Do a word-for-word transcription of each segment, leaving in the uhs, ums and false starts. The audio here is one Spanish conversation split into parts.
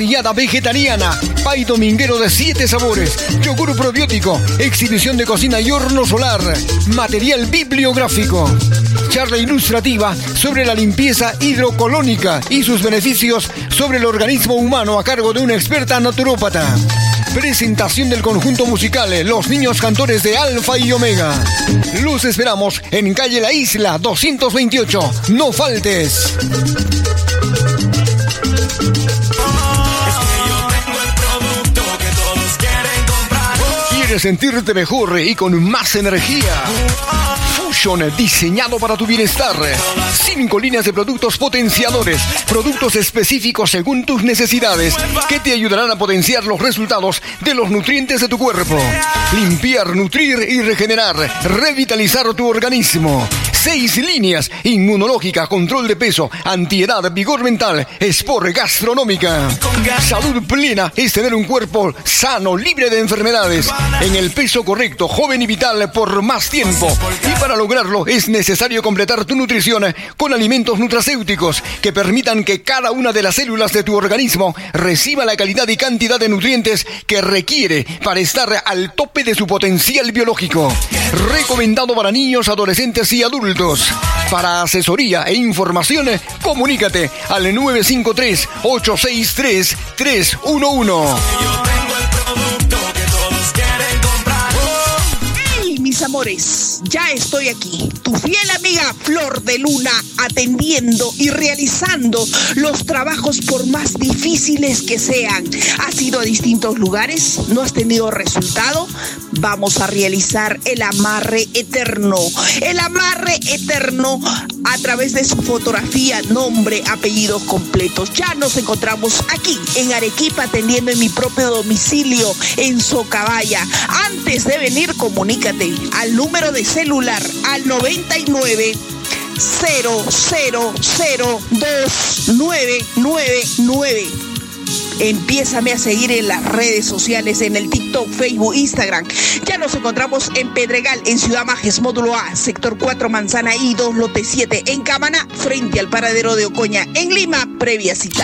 Diada vegetariana, pay dominguero de siete sabores, yogur probiótico, exhibición de cocina y horno solar, material bibliográfico, charla ilustrativa sobre la limpieza hidrocolónica y sus beneficios sobre el organismo humano a cargo de una experta naturópata. Presentación del conjunto musical Los Niños Cantores de Alfa y Omega. Los esperamos en calle La Isla doscientos veintiocho. No faltes. ¿Quieres sentirte mejor y con más energía? Fusion, diseñado para tu bienestar. Cinco líneas de productos potenciadores, productos específicos según tus necesidades, que te ayudarán a potenciar los resultados de los nutrientes de tu cuerpo. Limpiar, nutrir y regenerar, revitalizar tu organismo. Seis líneas: inmunológica, control de peso, antiedad, vigor mental, sport, gastronómica. Salud plena es tener un cuerpo sano, libre de enfermedades, en el peso correcto, joven y vital por más tiempo. Y para lograrlo es necesario completar tu nutrición con alimentos nutracéuticos que permitan que cada una de las células de tu organismo reciba la calidad y cantidad de nutrientes que requiere para estar al tope de su potencial biológico. Recomendado para niños, adolescentes y adultos. Para asesoría e información, comunícate al nueve cinco tres, ocho seis tres, tres uno uno. Mis amores, ya estoy aquí, tu fiel amiga Flor de Luna, atendiendo y realizando los trabajos por más difíciles que sean. ¿Has ido a distintos lugares? ¿No has tenido resultado? Vamos a realizar el amarre eterno. El amarre eterno a través de su fotografía, nombre, apellidos completos. Ya nos encontramos aquí en Arequipa, atendiendo en mi propio domicilio en Socabaya. Antes de venir, comunícate al número de celular al noventa y nueve, cero cero cero, dos nueve nueve nueve. Empiézame a seguir en las redes sociales, en el TikTok, Facebook, Instagram. Ya nos encontramos en Pedregal, en Ciudad Majes, módulo A, sector cuatro, manzana I dos, lote siete. En Camaná, frente al paradero de Ocoña. En Lima, previa cita.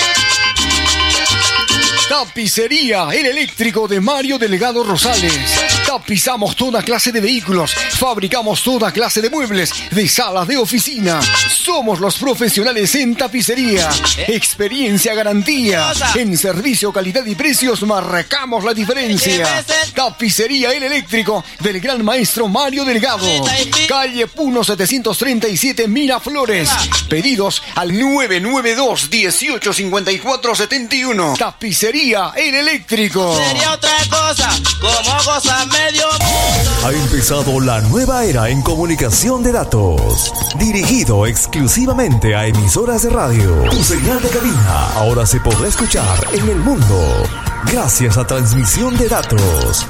Tapicería El Eléctrico de Mario Delgado Rosales. Tapizamos toda clase de vehículos, fabricamos toda clase de muebles, de salas de oficina. Somos los profesionales en tapicería. Experiencia, garantía. En servicio, calidad y precios marcamos la diferencia. Tapicería El Eléctrico del gran maestro Mario Delgado. Calle Puno setecientos treinta y siete, Miraflores. Pedidos al nueve nueve dos, uno ocho cinco cuatro siete uno. Tapicería El Eléctrico. Sería otra cosa, como cosa medio mundo. Ha empezado la nueva era en comunicación de datos, dirigido exclusivamente a emisoras de radio. Tu señal de cabina ahora se podrá escuchar en el mundo gracias a transmisión de datos.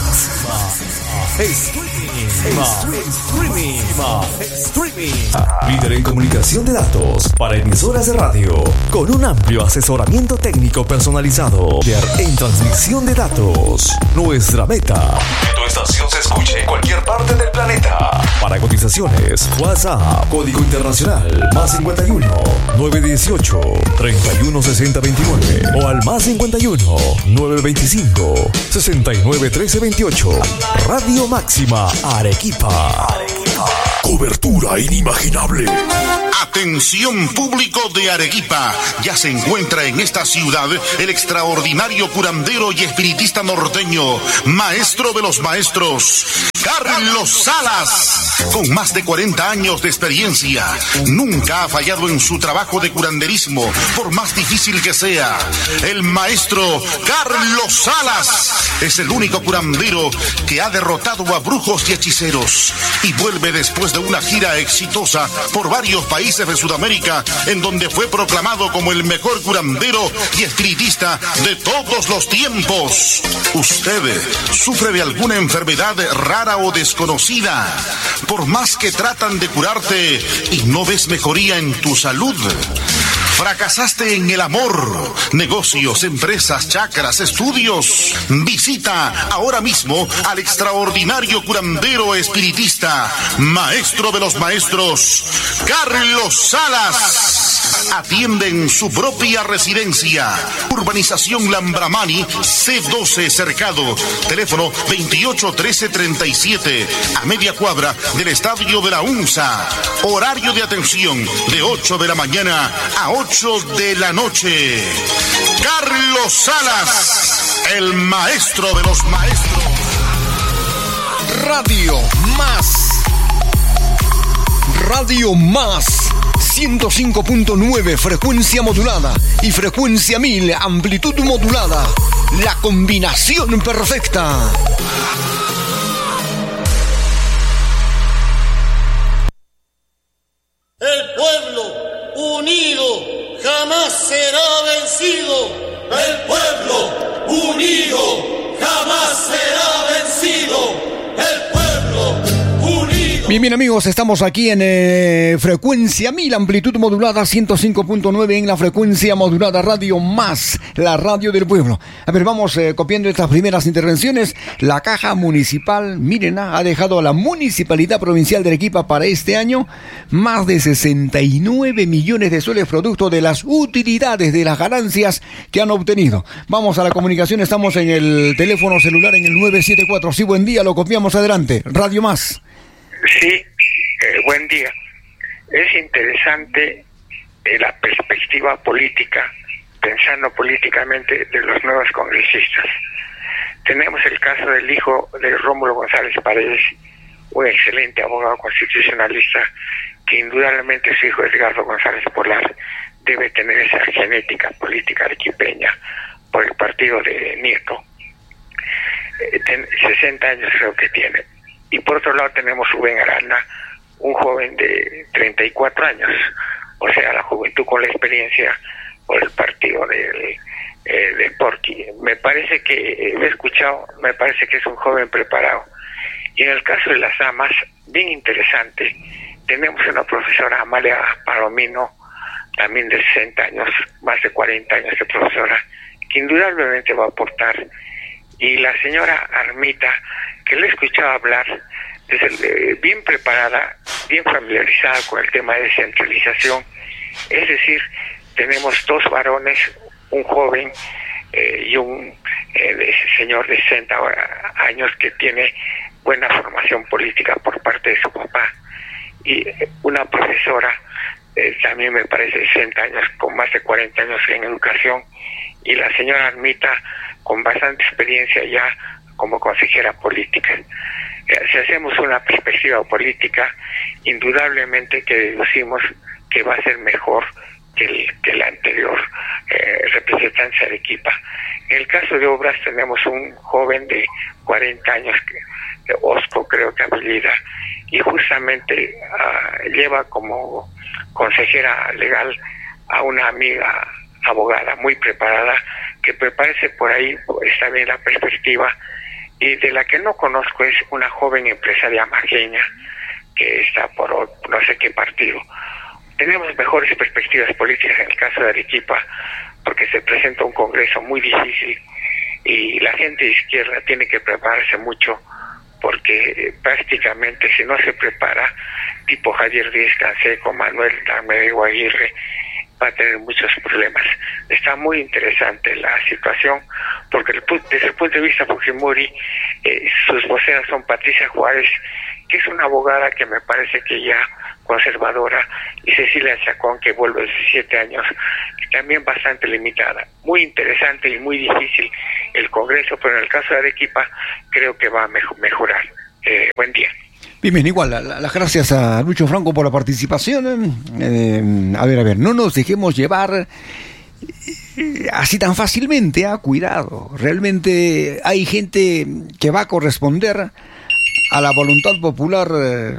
Streaming. Streaming. Líder en comunicación de datos para emisoras de radio, con un amplio asesoramiento técnico personalizado en transmisión de datos. Nuestra meta: que tu estación se escuche en cualquier parte del planeta. Para cotizaciones, WhatsApp, código internacional, más cincuenta y uno, novecientos dieciocho, treinta y uno sesenta veintinueve o al más cincuenta y uno, novecientos veinticinco, sesenta y nueve trece veintiocho. Radio Máxima Arequipa. Arequipa. Cobertura inimaginable. Atención público de Arequipa, ya se encuentra en esta ciudad el extraordinario curandero y espiritista norteño, maestro de los maestros, Carlos Salas. Con más de cuarenta años de experiencia, nunca ha fallado en su trabajo de curanderismo, por más difícil que sea. El maestro Carlos Salas es el único curandero que ha derrotado a brujos y hechiceros, y vuelve después de una gira exitosa por varios países de Sudamérica, en donde fue proclamado como el mejor curandero y espiritista de todos los tiempos. ¿Usted sufre de alguna enfermedad rara o desconocida? Por más que tratan de curarte y no ves mejoría en tu salud, ¿Fracasaste en el amor, negocios, empresas, chacras, estudios? Visita ahora mismo al extraordinario curandero espiritista, maestro de los maestros, Carlos Salas. Atiende en su propia residencia. Urbanización Lambramani, C doce Cercado. Teléfono veintiocho trece treinta y siete, a media cuadra del Estadio de la UNSA. Horario de atención de ocho de la mañana a ocho de la noche. Carlos Salas, el maestro de los maestros. Radio Más. Radio Más. ciento cinco punto nueve frecuencia modulada y frecuencia mil amplitud modulada. La combinación perfecta. El pueblo unido jamás será vencido. El pueblo unido jamás será vencido. El pueblo unido. Bien, bien amigos, estamos aquí en eh, frecuencia mil, amplitud modulada, ciento cinco punto nueve en la frecuencia modulada Radio Más, la radio del pueblo. A ver, vamos eh, copiando estas primeras intervenciones. La Caja Municipal, miren, ha dejado a la Municipalidad Provincial de Arequipa para este año más de sesenta y nueve millones de soles producto de las utilidades, de las ganancias que han obtenido. Vamos a la comunicación, estamos en el teléfono celular en el nueve siete cuatro. Sí, buen día, lo copiamos adelante. Radio Más. Sí, eh, buen día. Es interesante eh, la perspectiva política, pensando políticamente de los nuevos congresistas. Tenemos el caso del hijo de Rómulo González Paredes, un excelente abogado constitucionalista, que indudablemente su hijo Edgardo González Polar debe tener esa genética política arequipeña por el partido de Nieto. Eh, ten, sesenta años creo que tiene. Y por otro lado tenemos Rubén Arana, un joven de treinta y cuatro años, o sea, la juventud con la experiencia por el partido de, eh, de Porqui. Me parece que, eh, lo he escuchado, me parece que es un joven preparado. Y en el caso de las damas, bien interesante, tenemos una profesora, Amalia Palomino, también de sesenta años, más de cuarenta años de profesora, que indudablemente va a aportar. Y la señora Armita, que le he escuchado hablar, desde, eh, bien preparada, bien familiarizada con el tema de descentralización. Es decir, tenemos dos varones, un joven eh, y un eh, señor de sesenta años que tiene buena formación política por parte de su papá, y una profesora eh, también me parece de sesenta años, con más de cuarenta años en educación, y la señora Armita con bastante experiencia ya como consejera política. Eh, si hacemos una perspectiva política, indudablemente que deducimos que va a ser mejor que el, que el anterior eh, representante de Arequipa. En el caso de obras tenemos un joven de cuarenta años, de Osco creo que habilita, y justamente uh, lleva como consejera legal a una amiga abogada muy preparada, que me parece por ahí está bien la perspectiva. Y de la que no conozco es una joven empresaria majeña que está por no sé qué partido. Tenemos mejores perspectivas políticas en el caso de Arequipa, porque se presenta un congreso muy difícil y la gente de izquierda tiene que prepararse mucho, porque prácticamente si no se prepara, tipo Javier Díaz Canseco, Manuel Damián Aguirre, va a tener muchos problemas. Está muy interesante la situación, porque desde el punto de vista Fujimori, eh, sus voceras son Patricia Juárez, que es una abogada que me parece que ya conservadora, y Cecilia Chacón, que vuelve diecisiete años, también bastante limitada. Muy interesante y muy difícil el Congreso, pero en el caso de Arequipa creo que va a mejor, mejorar. Eh, buen día. Bien, bien, igual, las gracias a Lucho Franco por la participación. Eh, a ver, a ver, no nos dejemos llevar así tan fácilmente, ah, cuidado. Realmente hay gente que va a corresponder a la voluntad popular, eh,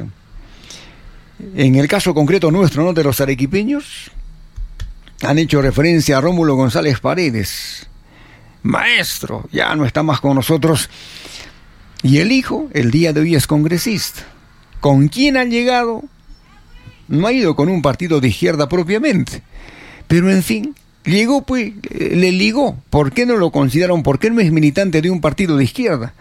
en el caso concreto nuestro, ¿no?, de los arequipeños. Han hecho referencia a Rómulo González Paredes, maestro, ya no está más con nosotros. Y el hijo, el día de hoy, es congresista. ¿Con quién han llegado? No ha ido con un partido de izquierda propiamente, Pero en fin, llegó pues, le ligó. ¿Por qué no lo consideraron? ¿Por qué no es militante de un partido de izquierda?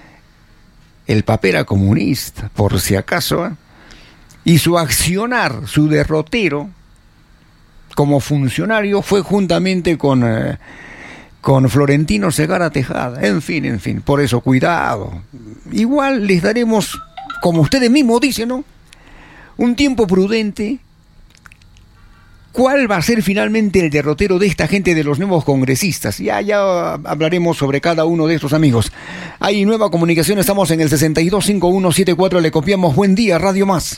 El papá era comunista, por si acaso, ¿eh? Y su accionar, su derrotero, como funcionario, fue juntamente con, eh, con Florentino Segarra Tejada. En fin, en fin, por eso, cuidado. Igual les daremos, como ustedes mismos dicen, ¿no?, un tiempo prudente. ¿Cuál va a ser finalmente el derrotero de esta gente, de los nuevos congresistas? Ya, ya hablaremos sobre cada uno de estos amigos. Hay nueva comunicación, estamos en el sesenta y dos cincuenta y uno setenta y cuatro, le copiamos. Buen día, Radio Más.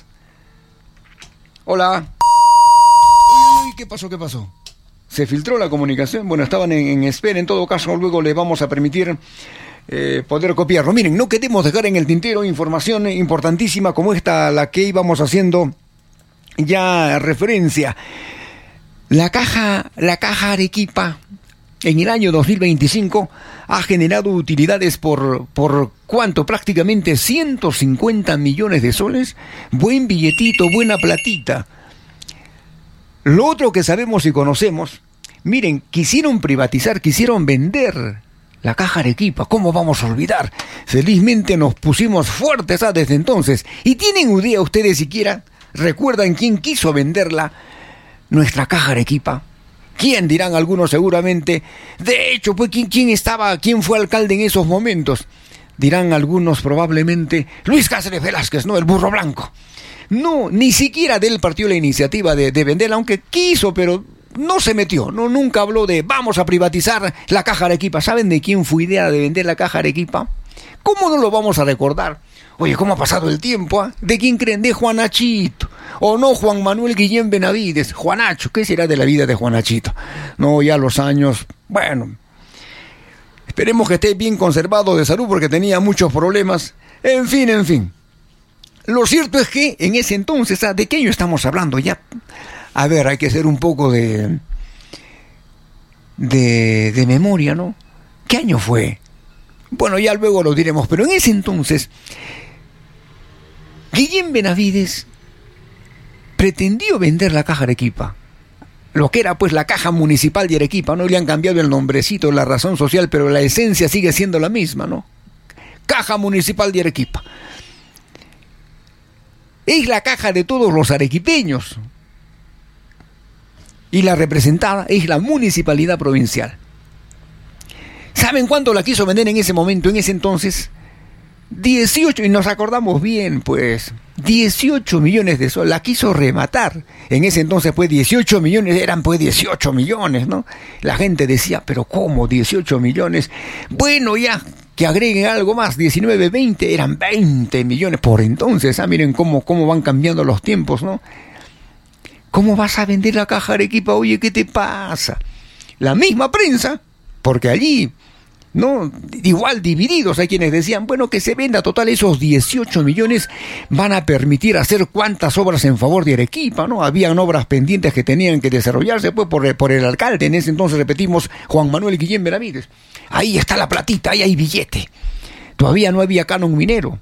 Hola. Uy, uy, ¿qué pasó? ¿Qué pasó? ¿Se filtró la comunicación? Bueno, estaban en, en espera. En todo caso, luego les vamos a permitir eh, poder copiarlo. Miren, no queremos dejar en el tintero información importantísima como esta, la que íbamos haciendo ya referencia. La caja, la caja Arequipa en el año dos mil veinticinco ha generado utilidades por, por ¿cuánto? Prácticamente ciento cincuenta millones de soles. Buen billetito, buena platita. Lo otro que sabemos y conocemos, miren, quisieron privatizar, quisieron vender la caja Arequipa. ¿Cómo vamos a olvidar? Felizmente nos pusimos fuertes ¿ah? desde entonces. ¿Y tienen idea ustedes siquiera? ¿Recuerdan quién quiso venderla? Nuestra caja Arequipa. ¿Quién? Dirán algunos seguramente. De hecho, pues, ¿quién, quién estaba, quién fue alcalde en esos momentos? Dirán algunos probablemente Luis Cáceres Velázquez, ¿no? El burro blanco. No, ni siquiera de él partió la iniciativa de, de venderla, aunque quiso, pero no se metió. No, nunca habló de vamos a privatizar la caja Arequipa. ¿Saben de quién fue idea de vender la caja Arequipa? ¿Cómo no lo vamos a recordar? Oye, ¿cómo ha pasado el tiempo? ¿eh? ¿De quién creen? De Juanachito. ¿O no, Juan Manuel Guillén Benavides? Juanacho, ¿qué será de la vida de Juanachito? No, ya los años, bueno, esperemos que esté bien conservado de salud porque tenía muchos problemas. En fin, en fin. Lo cierto es que en ese entonces, ¿ah? ¿De qué año estamos hablando? Ya, a ver, hay que hacer un poco de, de, de memoria, ¿no? ¿Qué año fue? Bueno, ya luego lo diremos, pero en ese entonces, Guillén Benavides pretendió vender la caja Arequipa, lo que era pues la caja municipal de Arequipa, ¿no? Le han cambiado el nombrecito, la razón social, pero la esencia sigue siendo la misma, ¿no? Caja municipal de Arequipa. Es la caja de todos los arequipeños. Y la representada es la municipalidad provincial. ¿Saben cuánto la quiso vender en ese momento, en ese entonces? dieciocho, y nos acordamos bien, pues, dieciocho millones de soles, la quiso rematar. En ese entonces, pues, dieciocho millones, eran pues dieciocho millones, ¿no? La gente decía, pero ¿cómo dieciocho millones? Bueno, ya, que agreguen algo más, diecinueve, veinte, eran veinte millones por entonces. Ah, miren cómo, cómo van cambiando los tiempos, ¿no? ¿Cómo vas a vender la caja Arequipa? Oye, ¿qué te pasa? La misma prensa, porque allí, ¿no? Igual divididos, hay quienes decían, bueno, que se venda, total, esos dieciocho millones van a permitir hacer cuantas obras en favor de Arequipa, ¿no? Habían obras pendientes que tenían que desarrollarse, pues, por, por el alcalde, en ese entonces, repetimos, Juan Manuel Guillén Benavides. Ahí está la platita, ahí hay billete. Todavía no había canon minero.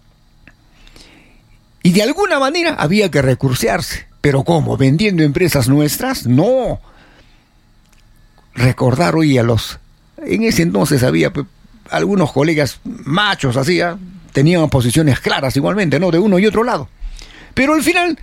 Y de alguna manera había que recursearse. ¿Pero cómo? ¿Vendiendo empresas nuestras? No. Recordar hoy a los... En ese entonces había pues, algunos colegas machos, así, ¿eh? Tenían posiciones claras igualmente, ¿no? De uno y otro lado. Pero al final,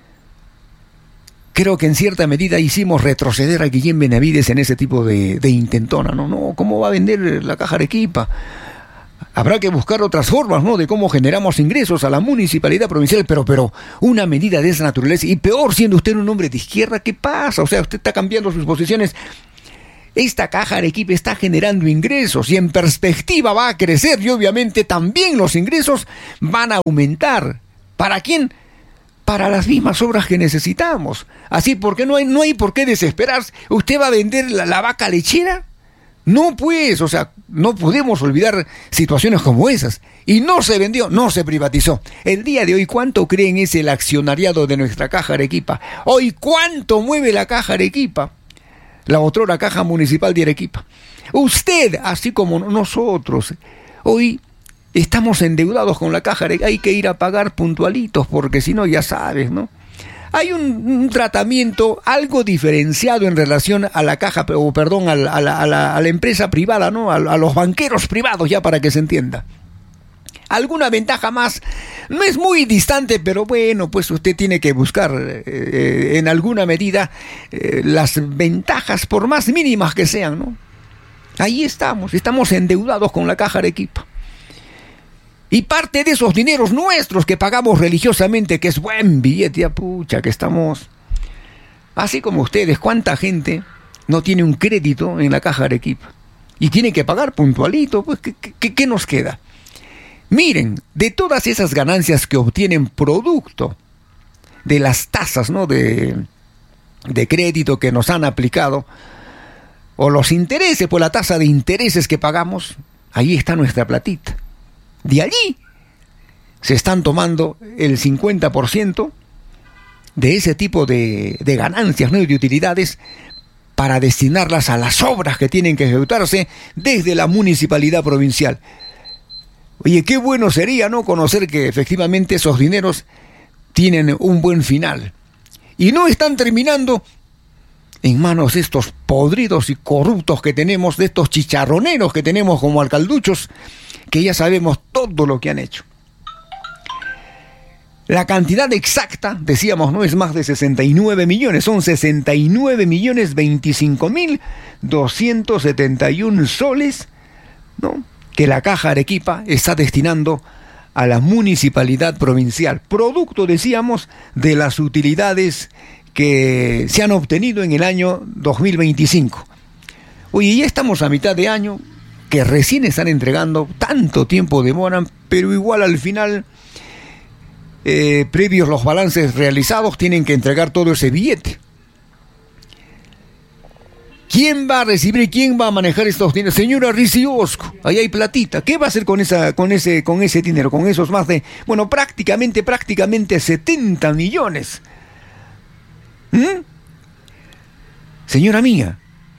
creo que en cierta medida hicimos retroceder a Guillén Benavides en ese tipo de, de intentona, ¿no? No, ¿cómo va a vender la caja Arequipa? Habrá que buscar otras formas, ¿no? De cómo generamos ingresos a la municipalidad provincial, pero, pero una medida de esa naturaleza, y peor siendo usted un hombre de izquierda, ¿qué pasa? O sea, usted está cambiando sus posiciones. Esta caja Arequipa está generando ingresos y en perspectiva va a crecer y obviamente también los ingresos van a aumentar. ¿Para quién? Para las mismas obras que necesitamos. Así, porque no hay, no hay por qué desesperarse. ¿Usted va a vender la, la vaca lechera? No, pues, o sea, no podemos olvidar situaciones como esas. Y no se vendió, no se privatizó. El día de hoy, ¿cuánto creen es el accionariado de nuestra caja Arequipa? Hoy, ¿cuánto mueve la caja Arequipa? La otrora caja municipal de Arequipa. Usted, así como nosotros, hoy estamos endeudados con la caja Arequipa. Hay que ir a pagar puntualitos, porque si no, ya sabes, ¿no? hay un, un tratamiento algo diferenciado en relación a la caja, o perdón, a la, a la, a la, a la empresa privada, ¿no? A, a los banqueros privados, ya para que se entienda. Alguna ventaja más, no es muy distante, pero bueno, pues usted tiene que buscar eh, en alguna medida eh, las ventajas, por más mínimas que sean, ¿no? Ahí estamos, estamos endeudados con la Caja Arequipa. Y parte de esos dineros nuestros que pagamos religiosamente, que es buen billete, ya pucha, que estamos... Así como ustedes, ¿cuánta gente no tiene un crédito en la Caja Arequipa? Y tiene que pagar puntualito, pues, ¿qué, qué, qué nos queda? Miren, de todas esas ganancias que obtienen producto de las tasas, ¿no? de, de crédito que nos han aplicado, o los intereses, por la tasa de intereses que pagamos, ahí está nuestra platita. De allí se están tomando el cincuenta por ciento de ese tipo de, de ganancias, ¿no? y de utilidades para destinarlas a las obras que tienen que ejecutarse desde la municipalidad provincial. Oye, qué bueno sería, ¿no? Conocer que efectivamente esos dineros tienen un buen final y no están terminando en manos de estos podridos y corruptos que tenemos, de estos chicharroneros que tenemos como alcalduchos, que ya sabemos todo lo que han hecho. La cantidad exacta, decíamos, no es más de sesenta y nueve millones, son sesenta y nueve millones veinticinco mil doscientos setenta y uno soles, ¿no? que la Caja Arequipa está destinando a la municipalidad provincial, producto, decíamos, de las utilidades que se han obtenido en el año dos mil veinticinco. Oye, ya estamos a mitad de año, que recién están entregando, tanto tiempo demoran, pero igual al final, eh, previos los balances realizados, tienen que entregar todo ese billete. ¿Quién va a recibir, quién va a manejar estos dineros? Señora Rizzi Osco, ahí hay platita. ¿Qué va a hacer con esa, con ese, con ese dinero, con esos más de, bueno, prácticamente, prácticamente setenta millones? ¿Mm? Señora mía,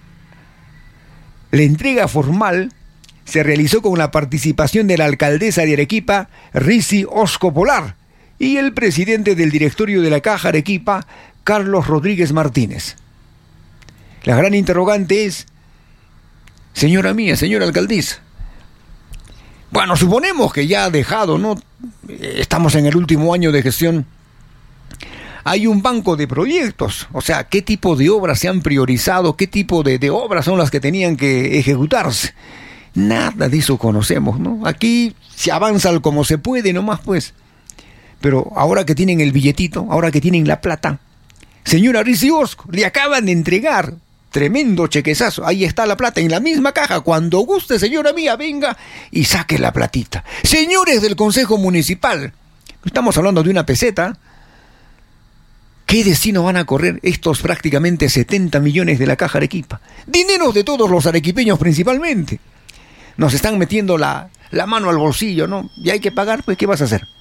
la entrega formal se realizó con la participación de la alcaldesa de Arequipa, Rizzi Osco Polar, y el presidente del directorio de la Caja Arequipa, Carlos Rodríguez Martínez. La gran interrogante es, señora mía, señora alcaldesa, bueno, suponemos que ya ha dejado, ¿no? Estamos en el último año de gestión. Hay un banco de proyectos, o sea, ¿qué tipo de obras se han priorizado? ¿Qué tipo de, de obras son las que tenían que ejecutarse? Nada de eso conocemos, ¿no? Aquí se avanza como se puede nomás, pues. Pero ahora que tienen el billetito, ahora que tienen la plata, señora Rizzi Osco, le acaban de entregar tremendo chequezazo. Ahí está la plata en la misma caja. Cuando guste, señora mía, venga y saque la platita. Señores del Consejo Municipal, no estamos hablando de una peseta. ¿Qué destino van a correr estos prácticamente setenta millones de la Caja Arequipa? Dineros de todos los arequipeños principalmente. Nos están metiendo la, la mano al bolsillo, ¿no? Y hay que pagar, pues, ¿qué vas a hacer?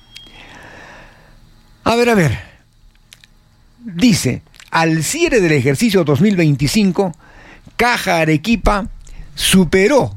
A ver, a ver. Dice, al cierre del ejercicio dos mil veinticinco, Caja Arequipa superó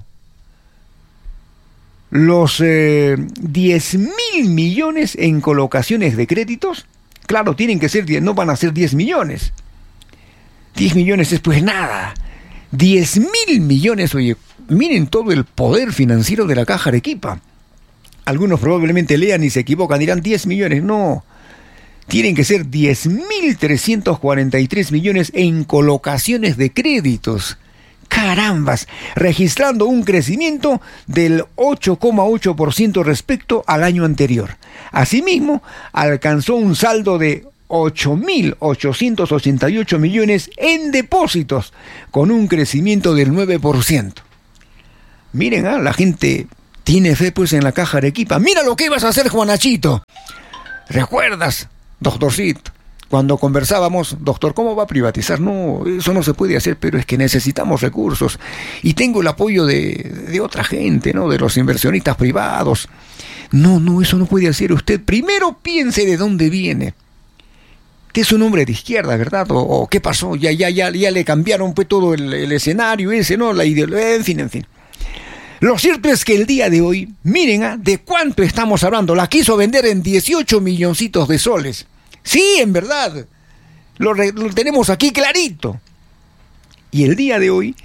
los eh, diez mil millones en colocaciones de créditos. Claro, tienen que ser diez, no van a ser diez millones. diez millones es pues nada. diez mil millones, oye, miren todo el poder financiero de la Caja Arequipa. Algunos probablemente lean y se equivocan, dirán diez millones, no. Tienen que ser diez mil trescientos cuarenta y tres millones en colocaciones de créditos. Carambas, registrando un crecimiento del ocho coma ocho por ciento respecto al año anterior. Asimismo, alcanzó un saldo de ocho mil ochocientos ochenta y ocho millones en depósitos, con un crecimiento del nueve por ciento. Miren, ¿eh? La gente tiene fe pues en la Caja Arequipa. Mira lo que ibas a hacer, Juanachito. ¿Recuerdas, doctorcito? Cuando conversábamos, doctor, ¿cómo va a privatizar? No, eso no se puede hacer, pero es que necesitamos recursos. Y tengo el apoyo de, de otra gente, ¿no? De los inversionistas privados. No, no, eso no puede hacer usted. Primero piense de dónde viene. Usted es un hombre de izquierda, ¿verdad? ¿O, o qué pasó? Ya, ya, ya, ya le cambiaron pues todo el, el escenario ese, ¿no? La ideología, en fin, en fin. Lo cierto es que el día de hoy, miren, ¿eh? ¿De cuánto estamos hablando? La quiso vender en dieciocho milloncitos de soles. Sí, en verdad, Lo, re, lo tenemos aquí clarito. Y el día de hoy,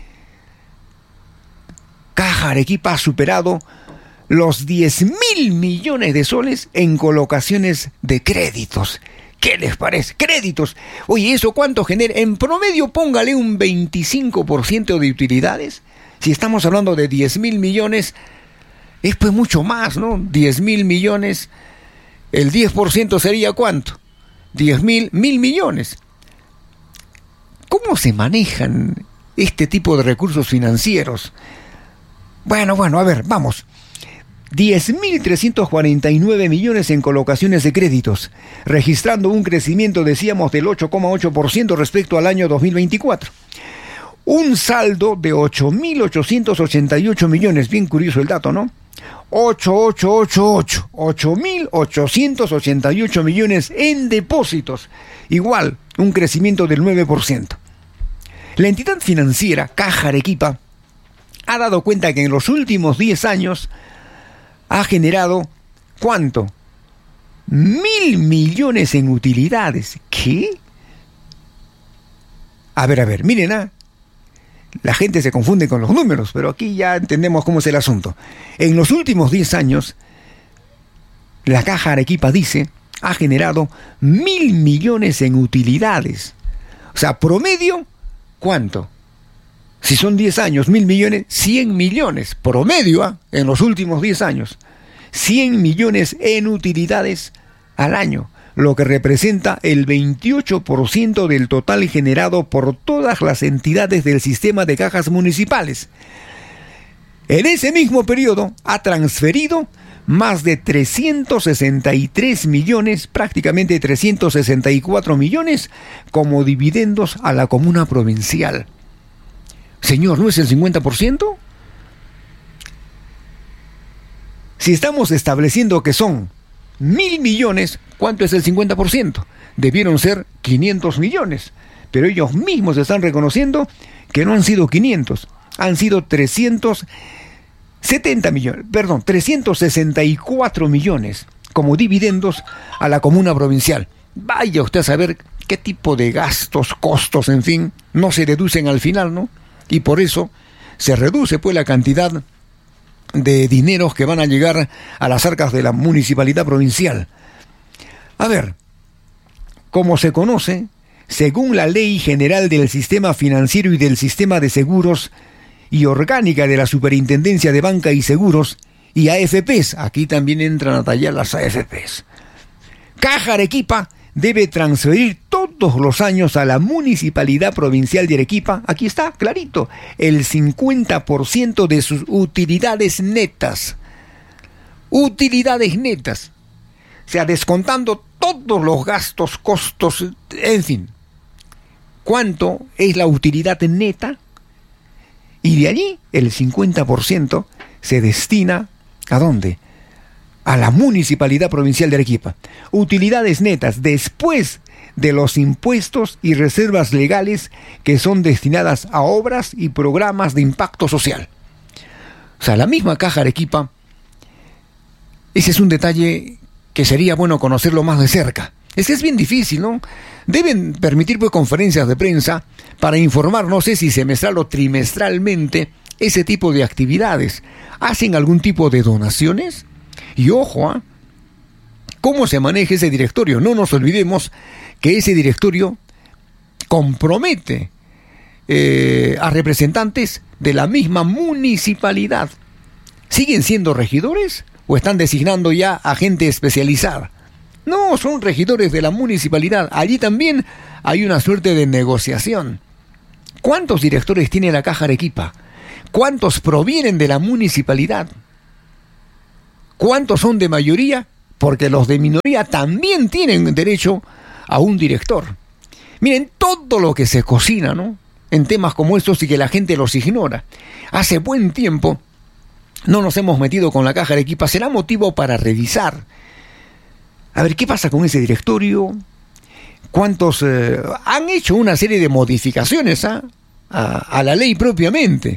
Caja Arequipa ha superado los diez mil millones de soles en colocaciones de créditos. ¿Qué les parece? Créditos. Oye, ¿eso cuánto genera? En promedio, póngale un veinticinco por ciento de utilidades. Si estamos hablando de diez mil millones, es pues mucho más, ¿no? diez mil millones, el diez por ciento sería ¿cuánto? diez mil, mil millones. ¿Cómo se manejan este tipo de recursos financieros? Bueno, bueno, a ver, vamos. diez mil trescientos cuarenta y nueve millones en colocaciones de créditos, registrando un crecimiento, decíamos, del ocho coma ocho por ciento respecto al año dos mil veinticuatro. Un saldo de ocho mil ochocientos ochenta y ocho millones, bien curioso el dato, ¿no? ocho mil ochocientos ochenta y ocho, ocho mil ochocientos ochenta y ocho millones en depósitos, igual, un crecimiento del nueve por ciento. La entidad financiera Caja Arequipa ha dado cuenta que en los últimos diez años ha generado, ¿cuánto? Mil millones en utilidades. ¿Qué? A ver, a ver, miren, ¿ah? La gente se confunde con los números, pero aquí ya entendemos cómo es el asunto. En los últimos diez años, la Caja Arequipa dice, ha generado mil millones en utilidades. O sea, promedio, ¿cuánto? Si son diez años, mil millones, cien millones. Promedio, ¿eh? En los últimos diez años. cien millones en utilidades al año, lo que representa el veintiocho por ciento del total generado por todas las entidades del sistema de cajas municipales. En ese mismo periodo ha transferido más de trescientos sesenta y tres millones, prácticamente trescientos sesenta y cuatro millones, como dividendos a la comuna provincial. Señor, ¿no es el cincuenta por ciento? Si estamos estableciendo que son mil millones, ¿cuánto es el cincuenta por ciento? Debieron ser quinientos millones, pero ellos mismos están reconociendo que no han sido quinientos, han sido trescientos setenta millones, perdón, trescientos sesenta y cuatro millones como dividendos a la comuna provincial. Vaya usted a saber qué tipo de gastos, costos, en fin, no se deducen al final, ¿no? Y por eso se reduce pues la cantidad de dineros que van a llegar a las arcas de la municipalidad provincial. A ver, como se conoce, según la Ley General del Sistema Financiero y del Sistema de Seguros y Orgánica de la Superintendencia de Banca y Seguros y A F Pes, aquí también entran a tallar las A F Pes, Caja Arequipa debe transferir todos los años a la Municipalidad Provincial de Arequipa, aquí está, clarito, el cincuenta por ciento de sus utilidades netas. Utilidades netas. O sea, descontando todos los gastos, costos, en fin. ¿Cuánto es la utilidad neta? Y de allí, el cincuenta por ciento se destina, ¿a dónde? A la Municipalidad Provincial de Arequipa. Utilidades netas después de los impuestos y reservas legales que son destinadas a obras y programas de impacto social. O sea, la misma Caja Arequipa, ese es un detalle que sería bueno conocerlo más de cerca. Es que es bien difícil, ¿no? Deben permitir pues conferencias de prensa para informar, no sé si semestral o trimestralmente, ese tipo de actividades. ¿Hacen algún tipo de donaciones? Y ojo, ¿eh? ¿Cómo se maneja ese directorio? No nos olvidemos que ese directorio compromete eh, a representantes de la misma municipalidad. ¿Siguen siendo regidores o están designando ya a gente especializada? No, son regidores de la municipalidad. Allí también hay una suerte de negociación. ¿Cuántos directores tiene la Caja Arequipa? ¿Cuántos provienen de la municipalidad? ¿Cuántos son de mayoría? Porque los de minoría también tienen derecho a un director. Miren, todo lo que se cocina, ¿no?, en temas como estos y que la gente los ignora. Hace buen tiempo no nos hemos metido con la Caja Arequipa. Será motivo para revisar. A ver, ¿qué pasa con ese directorio? ¿Cuántos eh, han hecho una serie de modificaciones ¿eh? a, a la ley propiamente?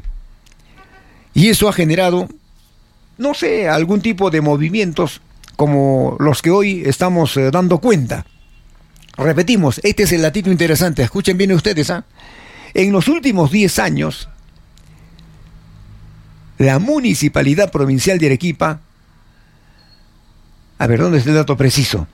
Y eso ha generado, no sé, algún tipo de movimientos como los que hoy estamos eh, dando cuenta. Repetimos, este es el datito interesante, escuchen bien ustedes, ¿ah? En los últimos diez años, la Municipalidad Provincial de Arequipa, a ver, ¿dónde está el dato preciso?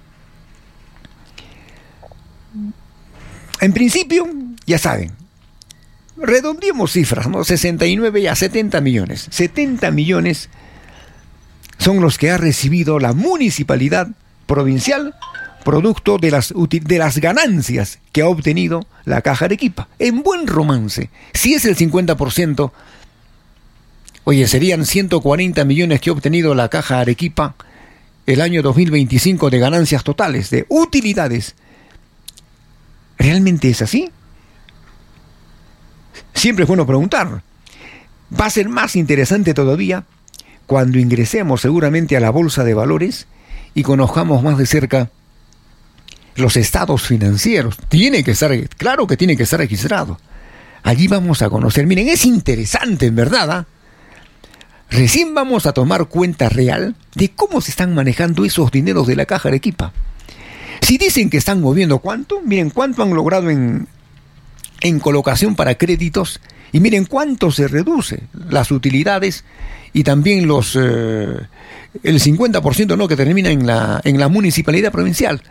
En principio, ya saben, redondeemos cifras, ¿no? sesenta y nueve a setenta millones. setenta millones son los que ha recibido la Municipalidad Provincial producto de las, de las ganancias que ha obtenido la Caja Arequipa. En buen romance, si es el cincuenta por ciento, oye, serían ciento cuarenta millones que ha obtenido la Caja Arequipa el año dos mil veinticinco de ganancias totales, de utilidades. ¿Realmente es así? Siempre es bueno preguntar. Va a ser más interesante todavía cuando ingresemos seguramente a la Bolsa de Valores y conozcamos más de cerca los estados financieros. Tiene que estar, claro que tiene que estar registrado. Allí vamos a conocer. Miren, es interesante en verdad, ¿eh? Recién vamos a tomar cuenta real de cómo se están manejando esos dineros de la Caja Arequipa. Si dicen que están moviendo cuánto, miren cuánto han logrado en, en colocación para créditos y miren cuánto se reduce las utilidades y también los eh, el cincuenta por ciento no que termina en la, en la municipalidad provincial.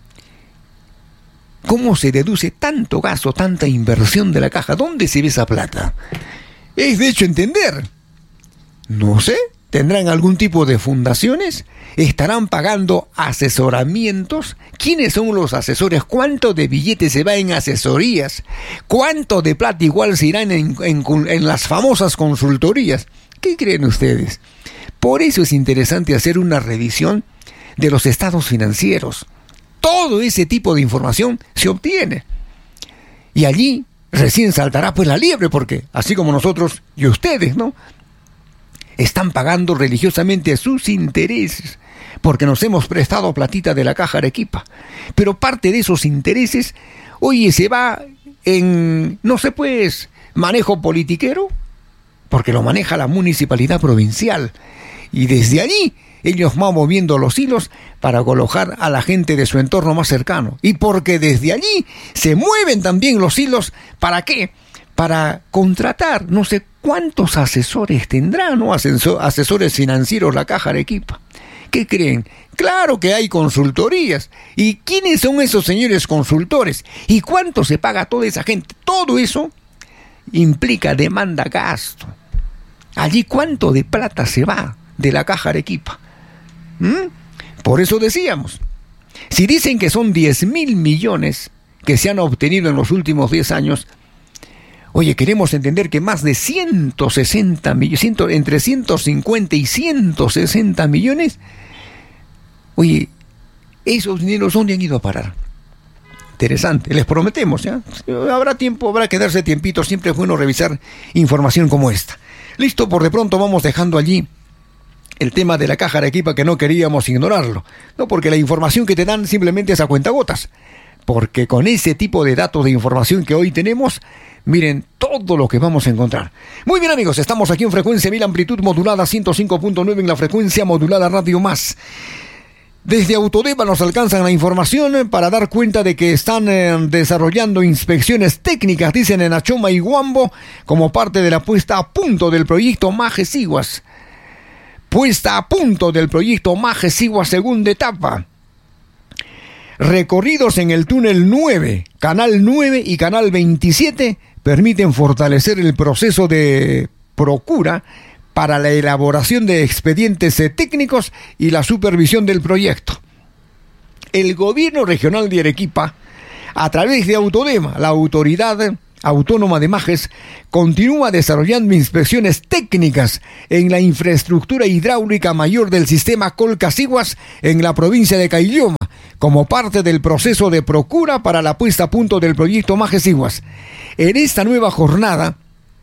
¿Cómo se deduce tanto gasto, tanta inversión de la caja? ¿Dónde se ve esa plata? Es de hecho entender. No sé, ¿tendrán algún tipo de fundaciones? ¿Estarán pagando asesoramientos? ¿Quiénes son los asesores? ¿Cuánto de billetes se va en asesorías? ¿Cuánto de plata igual se irán en, en, en las famosas consultorías? ¿Qué creen ustedes? Por eso es interesante hacer una revisión de los estados financieros. Todo ese tipo de información se obtiene. Y allí recién saltará pues la liebre, porque así como nosotros y ustedes, ¿no?, están pagando religiosamente sus intereses, porque nos hemos prestado platita de la Caja Arequipa. Pero parte de esos intereses, oye, se va en, no sé pues, manejo politiquero, porque lo maneja la municipalidad provincial. Y desde allí, ellos van moviendo los hilos para colocar a la gente de su entorno más cercano. Y porque desde allí se mueven también los hilos, ¿para qué? Para contratar, no sé cuántos asesores tendrá, ¿no? Asesor, asesores financieros la Caja Arequipa. ¿Qué creen? Claro que hay consultorías. ¿Y quiénes son esos señores consultores? ¿Y cuánto se paga a toda esa gente? Todo eso implica demanda, gasto. Allí cuánto de plata se va de la Caja Arequipa. ¿Mm? Por eso decíamos, si dicen que son diez mil millones que se han obtenido en los últimos diez años, oye, queremos entender que más de ciento sesenta millones, entre ciento cincuenta y ciento sesenta millones, oye, esos dineros ¿dónde han ido a parar? Interesante, les prometemos, ¿ya? Habrá tiempo, habrá que darse tiempito, siempre es bueno revisar información como esta. Listo, por de pronto vamos dejando allí el tema de la Caja Arequipa, que no queríamos ignorarlo, no, porque la información que te dan simplemente es a cuentagotas, porque con ese tipo de datos de información que hoy tenemos, miren todo lo que vamos a encontrar. Muy bien, amigos, estamos aquí en frecuencia mil amplitud modulada ciento cinco punto nueve en la frecuencia modulada Radio Más. Desde Autodeva nos alcanzan la información para dar cuenta de que están eh, desarrollando inspecciones técnicas, dicen, en Achoma y Huambo, como parte de la puesta a punto del proyecto Maje Siguas. Puesta a punto del proyecto Maje Siguas segunda etapa. Recorridos en el túnel nueve, canal nueve y canal veintisiete permiten fortalecer el proceso de procura para la elaboración de expedientes técnicos y la supervisión del proyecto. El gobierno regional de Arequipa, a través de Autodema, la autoridad autónoma de Majes, continúa desarrollando inspecciones técnicas en la infraestructura hidráulica mayor del sistema Colca-Siguas en la provincia de Caylloma, como parte del proceso de procura para la puesta a punto del proyecto Maje Siguas. En esta nueva jornada,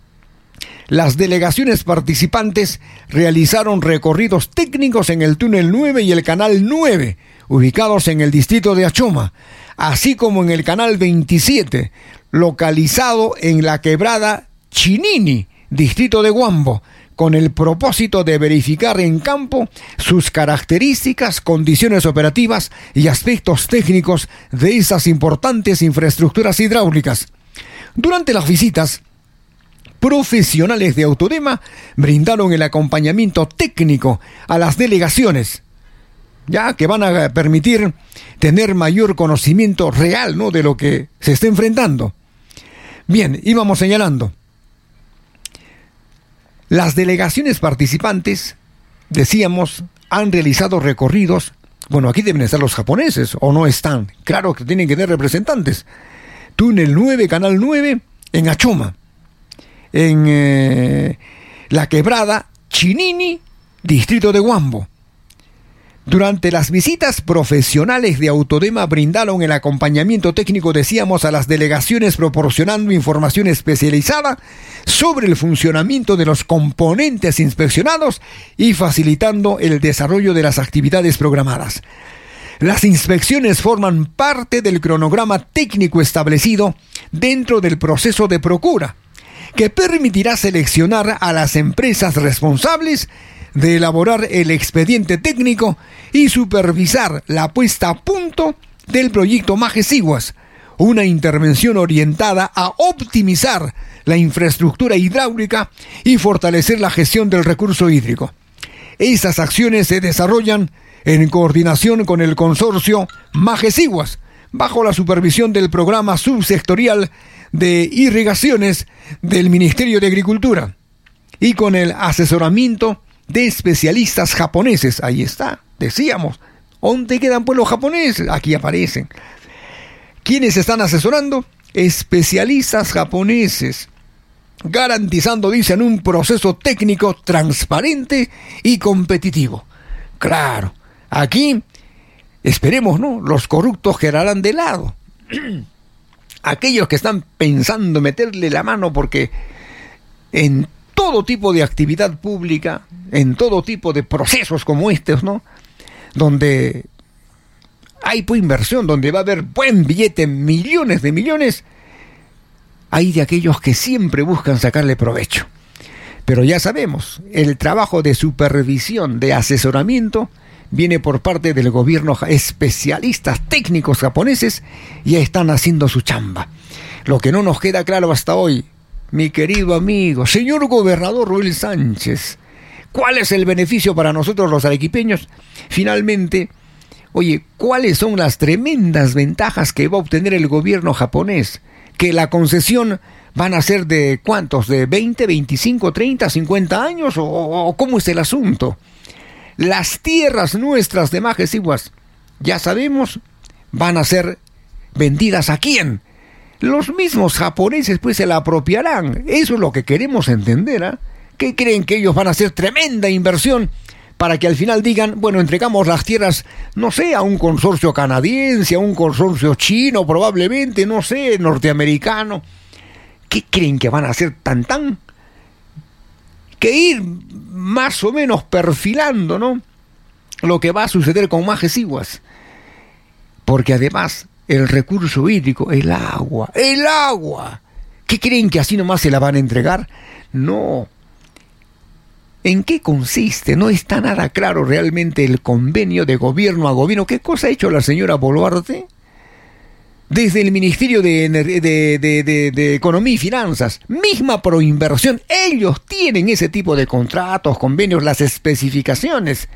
las delegaciones participantes realizaron recorridos técnicos en el túnel nueve y el canal nueve, ubicados en el distrito de Achoma, así como en el canal veintisiete, localizado en la quebrada Chinini, distrito de Huambo, con el propósito de verificar en campo sus características, condiciones operativas y aspectos técnicos de esas importantes infraestructuras hidráulicas. Durante las visitas, profesionales de Autodema brindaron el acompañamiento técnico a las delegaciones, ya que van a permitir tener mayor conocimiento real, ¿no?, de lo que se está enfrentando. Bien, íbamos señalando. Las delegaciones participantes, decíamos, han realizado recorridos. Bueno, aquí deben estar los japoneses, ¿o no están? Claro que tienen que tener representantes. Túnel nueve, Canal nueve, en Achoma. En eh, La Quebrada, Chinini, distrito de Huambo. Durante las visitas, profesionales de Autodema brindaron el acompañamiento técnico, decíamos, a las delegaciones, proporcionando información especializada sobre el funcionamiento de los componentes inspeccionados y facilitando el desarrollo de las actividades programadas. Las inspecciones forman parte del cronograma técnico establecido dentro del proceso de procura, que permitirá seleccionar a las empresas responsables de elaborar el expediente técnico y supervisar la puesta a punto del proyecto Majesiguas, una intervención orientada a optimizar la infraestructura hidráulica y fortalecer la gestión del recurso hídrico. Esas acciones se desarrollan en coordinación con el consorcio Majesiguas, bajo la supervisión del programa subsectorial de irrigaciones del Ministerio de Agricultura y con el asesoramiento de especialistas japoneses. Ahí está, decíamos. ¿Dónde quedan pues los japoneses? Aquí aparecen. ¿Quiénes están asesorando? Especialistas japoneses, garantizando, dicen, un proceso técnico transparente y competitivo. Claro, aquí esperemos, ¿no?, los corruptos quedarán de lado. Aquellos que están pensando meterle la mano, porque en todo tipo de actividad pública, en todo tipo de procesos como estos, ¿no?, donde hay pues inversión, donde va a haber buen billete, millones de millones, hay de aquellos que siempre buscan sacarle provecho. Pero ya sabemos, el trabajo de supervisión, de asesoramiento, viene por parte del gobierno. Especialistas técnicos japoneses ya están haciendo su chamba. Lo que no nos queda claro hasta hoy, mi querido amigo, señor gobernador Roel Sánchez, ¿cuál es el beneficio para nosotros los arequipeños? Finalmente, oye, ¿cuáles son las tremendas ventajas que va a obtener el gobierno japonés? Que la concesión van a ser de ¿cuántos? ¿De veinte, veinticinco, treinta, cincuenta años? ¿O, o cómo es el asunto? Las tierras nuestras de Majesiguas, ya sabemos, van a ser vendidas ¿a quién? Los mismos japoneses pues se la apropiarán. Eso es lo que queremos entender, ¿eh? ¿Qué creen? Que ellos van a hacer tremenda inversión para que al final digan, bueno, entregamos las tierras, no sé, a un consorcio canadiense, a un consorcio chino, probablemente, no sé, norteamericano. ¿Qué creen que van a hacer tan tan? Que ir más o menos perfilando, ¿no?, lo que va a suceder con Majesiguas. Porque además, el recurso hídrico, el agua, el agua. ¿Qué creen que así nomás se la van a entregar? No. ¿En qué consiste? No está nada claro realmente el convenio de gobierno a gobierno. ¿Qué cosa ha hecho la señora Boluarte? Desde el Ministerio de, de, de, de, de Economía y Finanzas, misma proinversión, ellos tienen ese tipo de contratos, convenios, las especificaciones.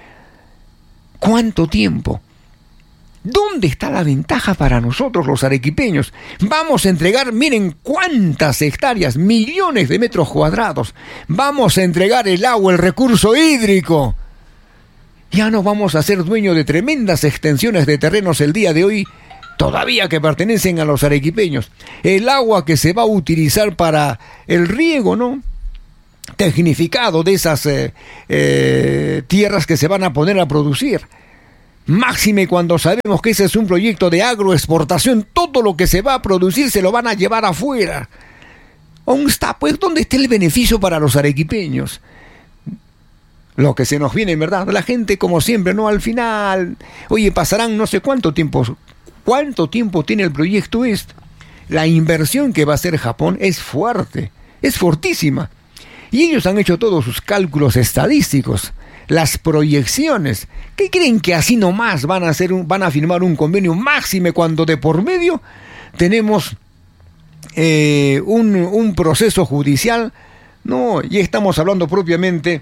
¿Cuánto tiempo? ¿Dónde está la ventaja para nosotros los arequipeños? Vamos a entregar, miren cuántas hectáreas, millones de metros cuadrados. Vamos a entregar el agua, el recurso hídrico. Ya no vamos a ser dueños de tremendas extensiones de terrenos el día de hoy, todavía que pertenecen a los arequipeños. El agua que se va a utilizar para el riego, ¿no?, tecnificado de esas eh, eh, tierras que se van a poner a producir. Máxime cuando sabemos que ese es un proyecto de agroexportación, todo lo que se va a producir se lo van a llevar afuera. ¿Dónde está, pues, dónde está el beneficio para los arequipeños? Lo que se nos viene, en verdad, la gente como siempre, ¿no? Al final, oye, pasarán no sé cuánto tiempo, cuánto tiempo tiene el proyecto este. La inversión que va a hacer Japón es fuerte, es fortísima. Y ellos han hecho todos sus cálculos estadísticos, las proyecciones. ¿Qué creen que así nomás van a hacer un, van a firmar un convenio máxime cuando de por medio tenemos eh, un, un proceso judicial? No, y estamos hablando propiamente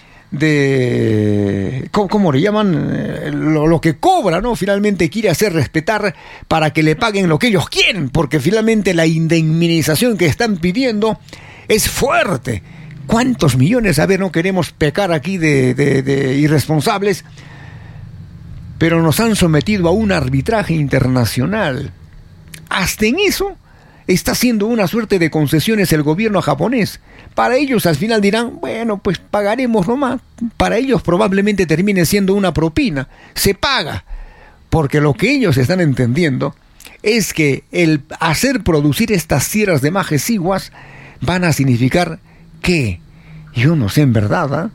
de, ¿cómo, cómo le llaman? Eh, lo, lo que cobra, ¿no? Finalmente quiere hacer respetar para que le paguen lo que ellos quieren, porque finalmente la indemnización que están pidiendo es fuerte. ¿Cuántos millones? A ver, no queremos pecar aquí de, de, de irresponsables, pero nos han sometido a un arbitraje internacional. Hasta en eso está haciendo una suerte de concesiones el gobierno japonés. Para ellos al final dirán, bueno, pues pagaremos nomás. Para ellos probablemente termine siendo una propina. Se paga, porque lo que ellos están entendiendo es que el hacer producir estas tierras de Majesiguas van a significar que, yo no sé en verdad, ¿eh?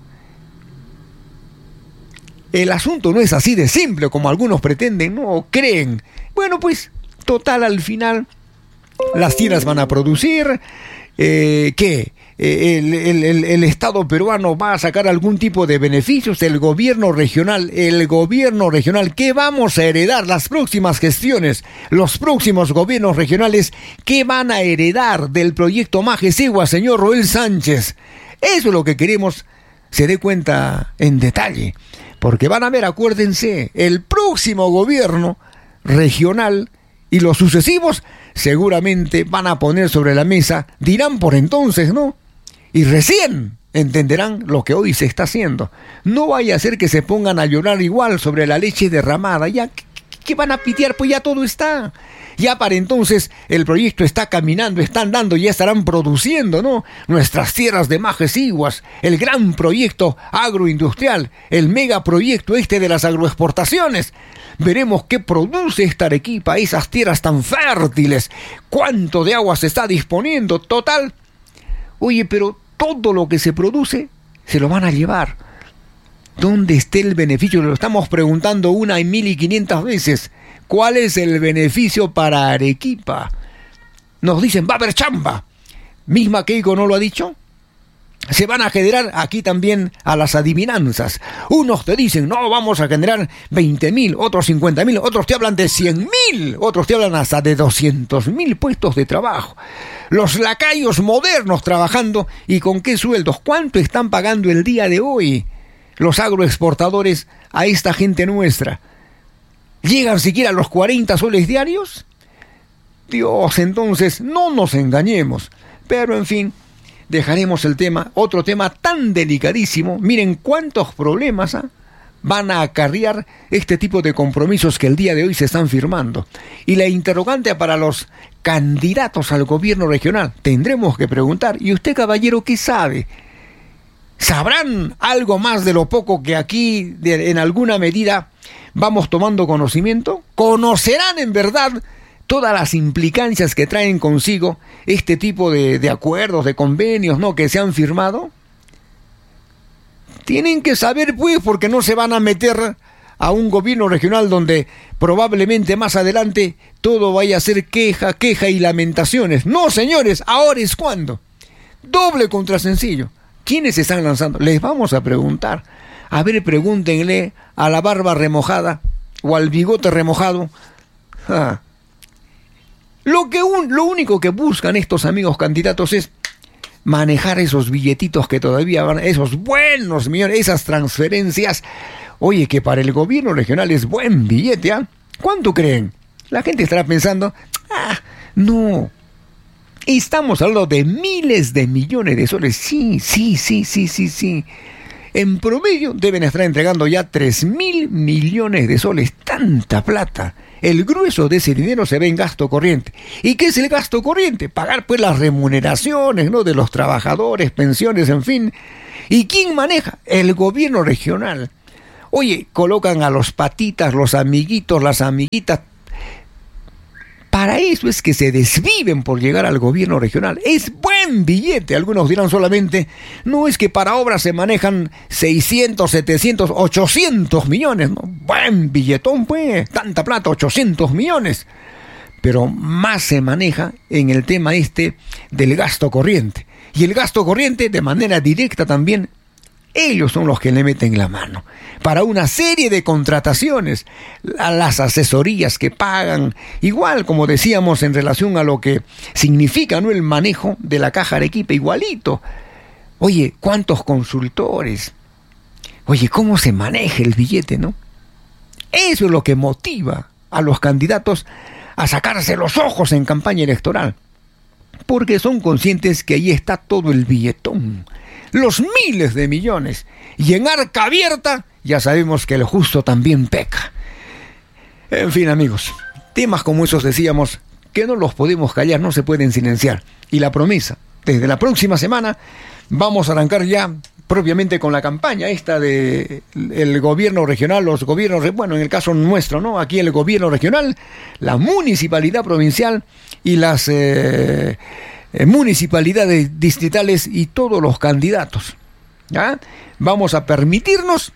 El asunto no es así de simple como algunos pretenden, no o creen. Bueno, pues, total, al final, las tierras van a producir, eh, ¿qué? El, el, el, el Estado peruano va a sacar algún tipo de beneficios, el gobierno regional, el gobierno regional, ¿qué vamos a heredar? Las próximas gestiones, los próximos gobiernos regionales, ¿qué van a heredar del proyecto Majesegua, señor Roel Sánchez? Eso es lo que queremos se dé cuenta en detalle, porque van a ver, acuérdense, el próximo gobierno regional y los sucesivos seguramente van a poner sobre la mesa, dirán por entonces, ¿no? Y recién entenderán lo que hoy se está haciendo. No vaya a ser que se pongan a llorar igual sobre la leche derramada. Ya, ¿qué van a pitear? Pues ya todo está. Ya para entonces el proyecto está caminando, está andando, ya estarán produciendo, ¿no? Nuestras tierras de Majesiguas, el gran proyecto agroindustrial, el megaproyecto este de las agroexportaciones. Veremos qué produce esta Arequipa, esas tierras tan fértiles, cuánto de agua se está disponiendo, total. Oye, pero todo lo que se produce se lo van a llevar. ¿Dónde está el beneficio? Lo estamos preguntando una y mil y quinientas veces. ¿Cuál es el beneficio para Arequipa? Nos dicen, va a haber chamba. ¿Misma Keiko no lo ha dicho? Se van a generar aquí también a las adivinanzas. Unos te dicen, no, vamos a generar veinte mil, otros cincuenta mil, otros te hablan de cien mil, otros te hablan hasta de doscientos mil puestos de trabajo. Los lacayos modernos trabajando, ¿y con qué sueldos? ¿Cuánto están pagando el día de hoy los agroexportadores a esta gente nuestra? ¿Llegan siquiera a los cuarenta soles diarios? Dios, entonces no nos engañemos. Pero en fin, dejaremos el tema, otro tema tan delicadísimo. Miren cuántos problemas ¿eh? van a acarrear este tipo de compromisos que el día de hoy se están firmando. Y la interrogante para los candidatos al gobierno regional, tendremos que preguntar, ¿y usted, caballero, qué sabe? ¿Sabrán algo más de lo poco que aquí, de, en alguna medida, vamos tomando conocimiento? ¿Conocerán en verdad todas las implicancias que traen consigo este tipo de, de acuerdos, de convenios, ¿no?, que se han firmado? Tienen que saber, pues, porque no se van a meter a un gobierno regional donde probablemente más adelante todo vaya a ser queja, queja y lamentaciones. No, señores, ahora es cuando. Doble contra sencillo. ¿Quiénes se están lanzando? Les vamos a preguntar. A ver, pregúntenle a la barba remojada o al bigote remojado. Ah. Lo, que un, lo único que buscan estos amigos candidatos es manejar esos billetitos que todavía van, esos buenos millones, esas transferencias. Oye, que para el gobierno regional es buen billete, ¿ah? ¿eh? ¿Cuánto creen? La gente estará pensando, ah, no. Estamos hablando de miles de millones de soles. Sí, sí, sí, sí, sí, sí. En promedio deben estar entregando ya tres mil millones de soles. Tanta plata. El grueso de ese dinero se ve en gasto corriente. ¿Y qué es el gasto corriente? Pagar pues las remuneraciones, ¿no?, de los trabajadores, pensiones, en fin. ¿Y quién maneja? El gobierno regional. Oye, colocan a los patitas, los amiguitos, las amiguitas. Para eso es que se desviven por llegar al gobierno regional. Es buen billete. Algunos dirán solamente, no, es que para obras se manejan seiscientos, setecientos, ochocientos millones. ¿No? Buen billetón, pues. Tanta plata, ochocientos millones. Pero más se maneja en el tema este del gasto corriente. y el gasto corriente de manera directa también. Ellos son los que le meten la mano para una serie de contrataciones, a las asesorías que pagan, igual como decíamos en relación a lo que significa, ¿no?, el manejo de la Caja Arequipa, igualito. Oye, ¿cuántos consultores? Oye, ¿cómo se maneja el billete, no? Eso es lo que motiva a los candidatos a sacarse los ojos en campaña electoral, porque son conscientes que ahí está todo el billetón, los miles de millones, y en arca abierta ya sabemos que el justo también peca. En fin, amigos, temas como esos decíamos que no los podemos callar, no se pueden silenciar, y la promesa, desde la próxima semana vamos a arrancar ya propiamente con la campaña esta de el gobierno regional, los gobiernos, bueno, en el caso nuestro, ¿no? Aquí el gobierno regional, la municipalidad provincial y las eh, eh, municipalidades distritales y todos los candidatos, ¿ya? Vamos a permitirnos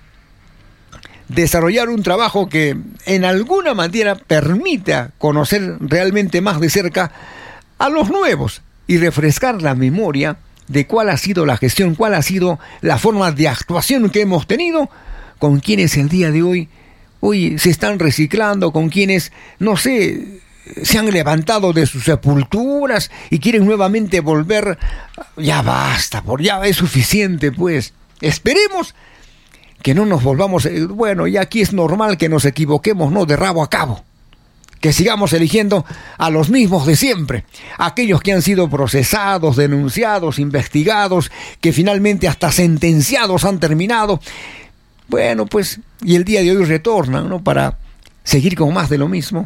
desarrollar un trabajo que en alguna manera permita conocer realmente más de cerca a los nuevos y refrescar la memoria de cuál ha sido la gestión, cuál ha sido la forma de actuación que hemos tenido, con quienes el día de hoy, hoy se están reciclando, con quienes, no sé, se han levantado de sus sepulturas y quieren nuevamente volver. Ya basta, por ya es suficiente, pues. Esperemos que no nos volvamos, bueno, ya aquí es normal que nos equivoquemos, ¿no?, de rabo a cabo. Que sigamos eligiendo a los mismos de siempre, aquellos que han sido procesados, denunciados, investigados, que finalmente hasta sentenciados han terminado. Bueno, pues, y el día de hoy retornan, ¿no?, para seguir con más de lo mismo.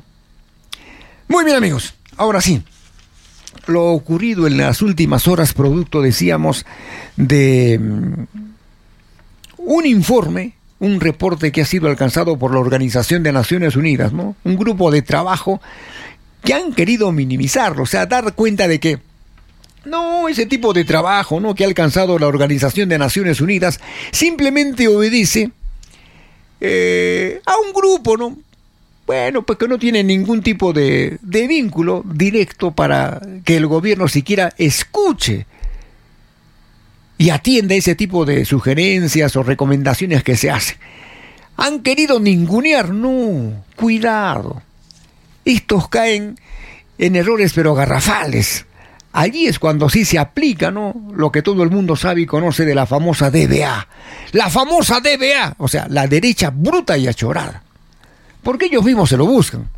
Muy bien, amigos, ahora sí, lo ocurrido en las últimas horas, producto, decíamos, de un informe, un reporte que ha sido alcanzado por la Organización de Naciones Unidas, ¿no? Un grupo de trabajo que han querido minimizarlo, o sea, dar cuenta de que no, ese tipo de trabajo, ¿no?, que ha alcanzado la Organización de Naciones Unidas simplemente obedece eh, a un grupo, ¿no? Bueno, pues que no tiene ningún tipo de, de vínculo directo para que el gobierno siquiera escuche y atiende ese tipo de sugerencias o recomendaciones que se hacen. Han querido ningunear, no, cuidado. Estos caen en errores pero garrafales. Allí es cuando sí se aplica, ¿no?, lo que todo el mundo sabe y conoce de la famosa D B A. La famosa D B A, o sea, la derecha bruta y achorada. Porque ellos mismos se lo buscan.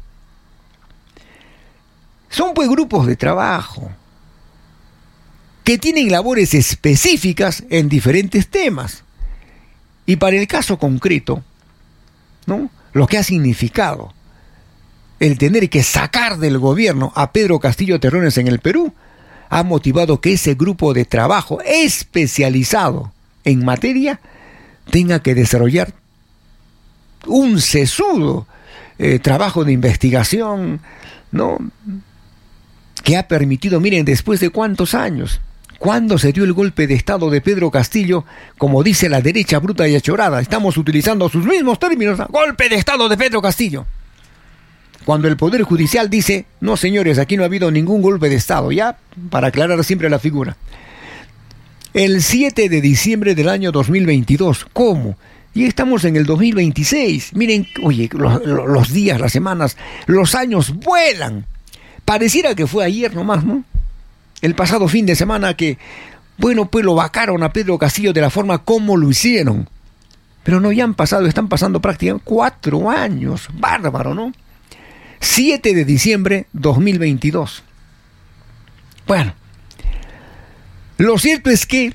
Son pues grupos de trabajo que tienen labores específicas en diferentes temas. Y para el caso concreto, ¿no?, lo que ha significado el tener que sacar del gobierno a Pedro Castillo Terrones en el Perú, ha motivado que ese grupo de trabajo especializado en materia tenga que desarrollar un sesudo eh, trabajo de investigación, ¿no?, que ha permitido, miren, después de cuántos años, cuando se dio el golpe de Estado de Pedro Castillo, como dice la derecha bruta y achorada, estamos utilizando sus mismos términos, golpe de Estado de Pedro Castillo. Cuando el Poder Judicial dice, no señores, aquí no ha habido ningún golpe de Estado, ya, para aclarar siempre la figura. El siete de diciembre del año dos mil veintidós, ¿cómo? Y estamos en el dos mil veintiséis, miren, oye, los, los días, las semanas, los años vuelan. Pareciera que fue ayer nomás, ¿no? El pasado fin de semana que, bueno, pues lo vacaron a Pedro Castillo de la forma como lo hicieron. Pero no, ya han pasado, están pasando prácticamente cuatro años. Bárbaro, ¿no? siete de diciembre dos mil veintidós. Bueno, lo cierto es que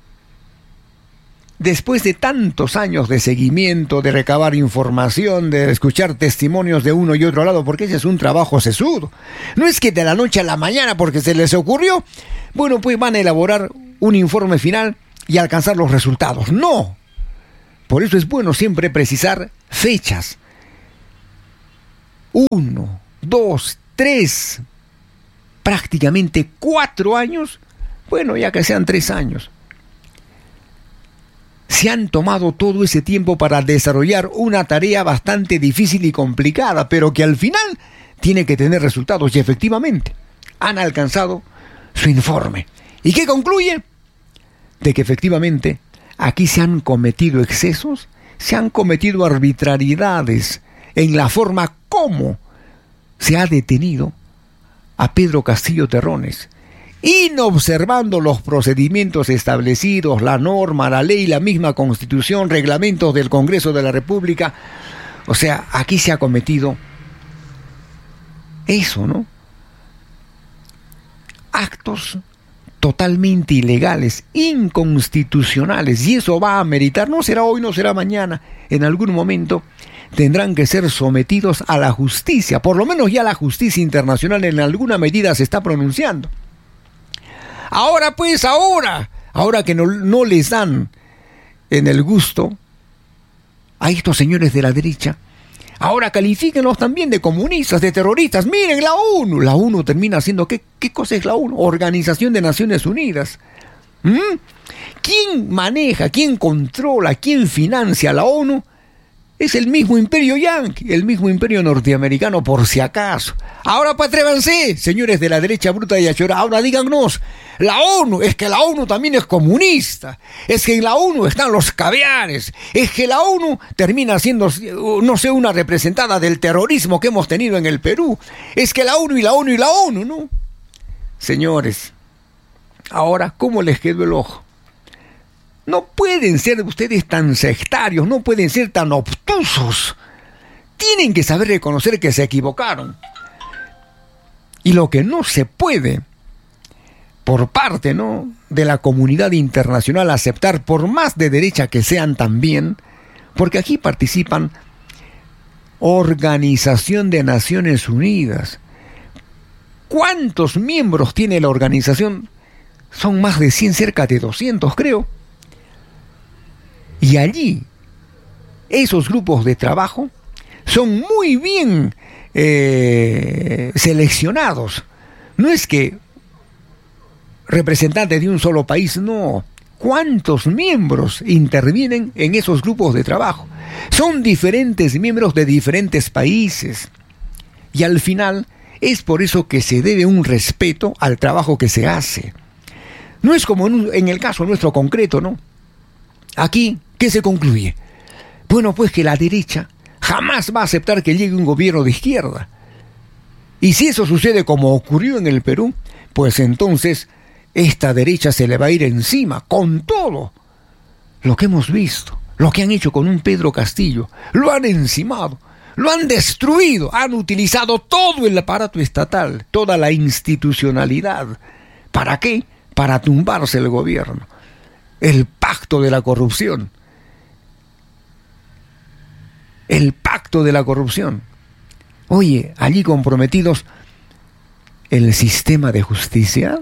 después de tantos años de seguimiento, de recabar información, de escuchar testimonios de uno y otro lado, porque ese es un trabajo sesudo. No es que de la noche a la mañana, porque se les ocurrió, bueno, pues van a elaborar un informe final y alcanzar los resultados. No. Por eso es bueno siempre precisar fechas. Uno, dos, tres, prácticamente cuatro años, bueno, ya que sean tres años. Se han tomado todo ese tiempo para desarrollar una tarea bastante difícil y complicada, pero que al final tiene que tener resultados, y efectivamente han alcanzado su informe. ¿Y qué concluye? De que efectivamente aquí se han cometido excesos, se han cometido arbitrariedades en la forma como se ha detenido a Pedro Castillo Terrones, inobservando los procedimientos establecidos, la norma, la ley, la misma Constitución, reglamentos del Congreso de la República. O sea, aquí se ha cometido eso, ¿no? Actos totalmente ilegales, inconstitucionales, y eso va a meritar, no será hoy, no será mañana, en algún momento tendrán que ser sometidos a la justicia. Por lo menos ya la justicia internacional en alguna medida se está pronunciando. Ahora pues, ahora, ahora que no, no les dan en el gusto a estos señores de la derecha, ahora califíquenlos también de comunistas, de terroristas. Miren, la ONU, la ONU termina siendo, ¿qué, qué cosa es la ONU? Organización de Naciones Unidas. ¿Mm? ¿Quién maneja, quién controla, quién financia la ONU? Es el mismo imperio yanqui, el mismo imperio norteamericano, por si acaso. Ahora pues atrévanse, señores de la derecha bruta y achora, ahora díganos, la ONU, es que la ONU también es comunista, es que en la ONU están los caviares, es que la ONU termina siendo, no sé, una representada del terrorismo que hemos tenido en el Perú, es que la ONU y la ONU y la ONU, ¿no? Señores, ahora, ¿cómo les quedó el ojo? No pueden ser ustedes tan sectarios, no pueden ser tan obtusos. Tienen que saber reconocer que se equivocaron. Y lo que no se puede, por parte, ¿no?, de la comunidad internacional, aceptar, por más de derecha que sean también, porque aquí participan Organización de Naciones Unidas. ¿Cuántos miembros tiene la organización? Son más de cien, cerca de doscientos, creo. Y allí, esos grupos de trabajo son muy bien eh, seleccionados. No es que representantes de un solo país, no. ¿Cuántos miembros intervienen en esos grupos de trabajo? Son diferentes miembros de diferentes países. Y al final, es por eso que se debe un respeto al trabajo que se hace. No es como en, un, en el caso nuestro concreto, ¿no? Aquí, ¿qué se concluye? Bueno, pues que la derecha jamás va a aceptar que llegue un gobierno de izquierda. Y si eso sucede como ocurrió en el Perú, pues entonces esta derecha se le va a ir encima con todo lo que hemos visto, lo que han hecho con un Pedro Castillo. Lo han encimado, lo han destruido, han utilizado todo el aparato estatal, toda la institucionalidad. ¿Para qué? Para tumbarse el gobierno. El pacto de la corrupción. El pacto de la corrupción. Oye, allí comprometidos el sistema de justicia,